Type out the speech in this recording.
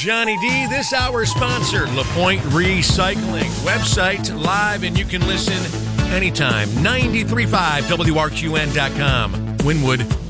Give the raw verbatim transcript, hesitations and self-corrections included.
Johnny D, this hour sponsored LaPointe Recycling. Website live, and you can listen anytime. ninety-three point five W R Q N dot com. Wynwood